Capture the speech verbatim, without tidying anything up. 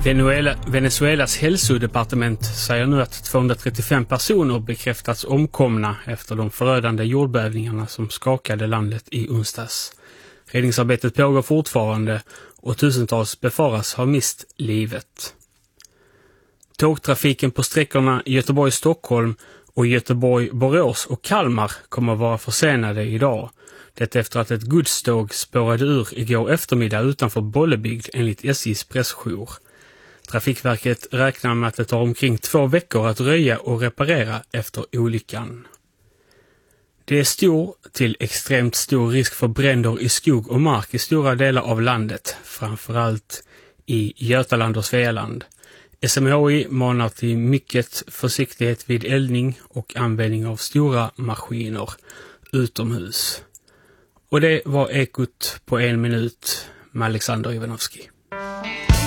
Venezuela, Venezuelas hälsodepartement säger nu att tvåhundratrettiofem personer bekräftats omkomna efter de förödande jordbävningarna som skakade landet i onsdags. Räddningsarbetet pågår fortfarande och tusentals befaras ha mist livet. Tågtrafiken på sträckorna Göteborg-Stockholm och Göteborg-Borås och Kalmar kommer att vara försenade idag. Det efter att ett godståg spårade ur igår eftermiddag utanför Bollebygd enligt S J:s pressjour. Trafikverket räknar med att det tar omkring två veckor att röja och reparera efter olyckan. Det är stor till extremt stor risk för bränder i skog och mark i stora delar av landet, framförallt i Götaland och Svealand. S M H I manar till mycket försiktighet vid eldning och användning av stora maskiner utomhus. Och det var Ekot på en minut med Alexander Ivanovski.